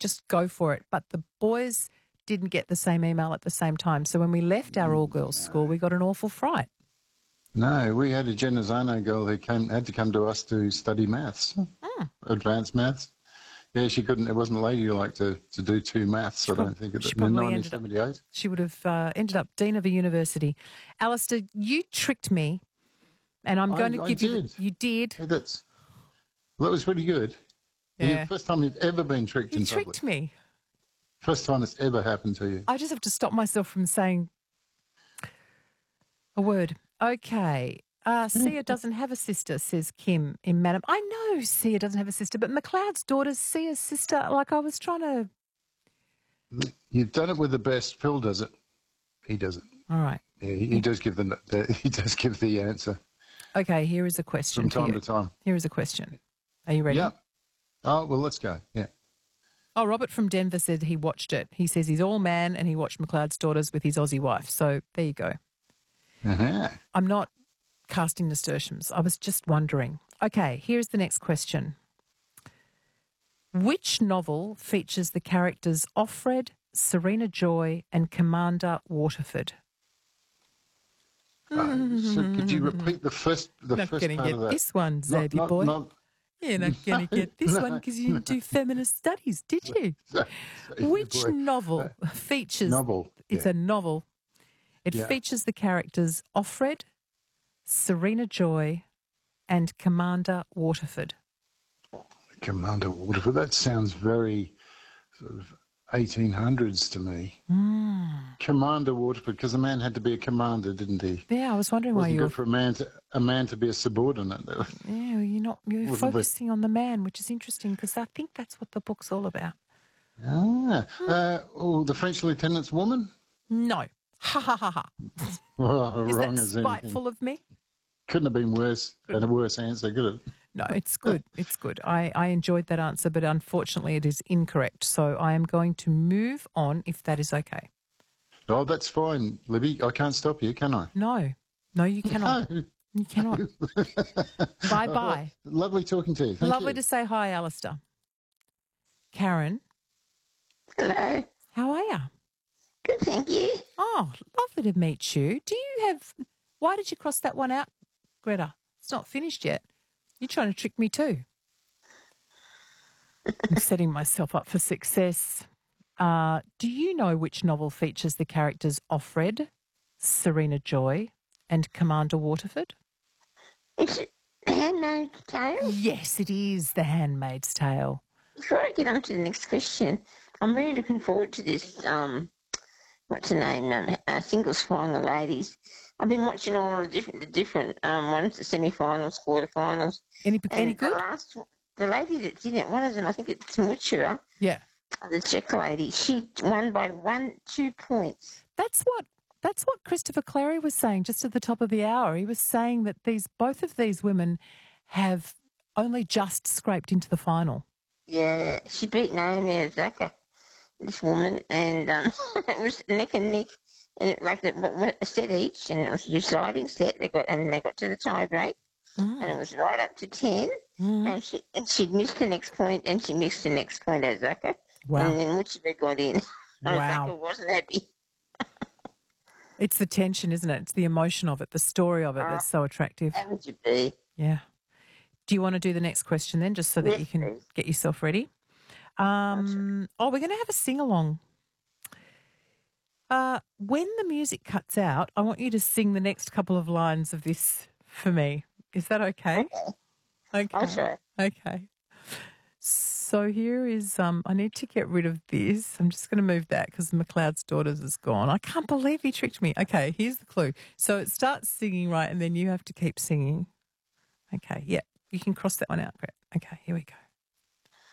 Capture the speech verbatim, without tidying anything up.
just go for it. But the boys didn't get the same email at the same time. So when we left our all-girls school, we got an awful fright. No, we had a Genazzano girl who came had to come to us to study maths, Mm. advanced maths. Yeah, she couldn't. It wasn't ladylike to, to do two maths. She I prob- don't think. It, she in probably nineteen ended up- seventy-eight. She would have uh, ended up dean of a university. Alistair, you tricked me, and I'm I- going to I give you... did. The, you did. Yeah, that's well, that was pretty good. Yeah. The first time you've ever been tricked You in tricked public. me. First time it's ever happened to you. I just have to stop myself from saying a word. Okay. Uh, Sia doesn't have a sister, says Kim in Madam. I know Sia doesn't have a sister, but McLeod's daughter's Sia's sister. Like, I was trying to... You've done it with the best. Phil does it. He does it. All right. Yeah, he, he does give the, the he does give the answer Okay, here is a question from for time you. to time. Here is a question. Are you ready? Yeah. Oh well, let's go. Yeah. Oh, Robert from Denver said he watched it. He says he's all man and he watched McLeod's daughters with his Aussie wife. So there you go. Uh-huh. I'm not casting nasturtiums. I was just wondering. Okay, here's the next question. Which novel features the characters Offred, Serena Joy and Commander Waterford? Uh, so could you repeat the first the Not first going to part get of that? this one, Not- Zadie not- boy. not- You're not going to get this No. one because you didn't do feminist studies, did you? Zadie Which boy. novel features... Novel. It's yeah. a novel. It Yeah. features the characters Offred, Serena Joy and Commander Waterford. Commander Waterford. That sounds very sort of eighteen hundreds to me. Mm. Commander Waterford, because a man had to be a commander, didn't he? Yeah, I was wondering why Wasn't you good were... for a man to a man to be a subordinate. Yeah, well, you're not... You're Wasn't the- focusing on the man, which is interesting because I think that's what the book's all about. Ah, uh, oh, the French lieutenant's woman. No. Ha ha ha ha. Oh, Is wrong that as anything. spiteful of me? Couldn't have been worse. Had a worse answer, could it? No, it's good. It's good. I, I enjoyed that answer, but unfortunately it is incorrect. So I am going to move on if that is okay. Oh, that's fine, Libby. I can't stop you, can I? No. No, you cannot. No. You cannot. Bye-bye. Lovely talking to you. Thank Lovely you. to say hi, Alistair. Karen, Hello. how are you? Good, thank you. Oh, lovely to meet you. Do you have... Why did you cross that one out, Greta? It's not finished yet. You're trying to trick me too. I'm setting myself up for success. Uh, do you know which novel features the characters Offred, Serena Joy and Commander Waterford? Is it The Handmaid's Tale? Yes, it is The Handmaid's Tale. Before I get on to the next question, I'm really looking forward to this, um, what's the name, um, uh, singles final ladies. I've been watching all the different, the different um, ones, the semi-finals, quarter-finals. Any, any And good? The last one, the lady that's in it, one of them, I think it's Muchura, Yeah. the Czech lady, she won by one, two points. That's what that's what Christopher Clary was saying just at the top of the hour. He was saying that these both of these women have only just scraped into the final. Yeah, she beat Naomi Osaka, this woman, and um, it was neck and neck, and it, like the, a set each, and it was a deciding set. They got, and then they got to the tie break, Mm. and it was right up to ten, Mm. and she and she'd missed the next point, and she missed the next point, Osaka, Wow. and then Muchira got in. Wow. Osaka wasn't happy. It's the tension, isn't it? It's the emotion of it, the story of it that's so attractive. How would you be? Yeah. Do you want to do the next question then, just so that Yes, you can please. get yourself ready? Um, oh, we're going to have a sing-along. Uh, when the music cuts out, I want you to sing the next couple of lines of this for me. Is that okay? Okay. I'll try. Okay. So here is, um, I need to get rid of this. I'm just going to move that because McLeod's daughters is gone. I can't believe he tricked me. Okay, here's the clue. So it starts singing, right, and then you have to keep singing. Okay, yeah, you can cross that one out. Great. Okay, here we go.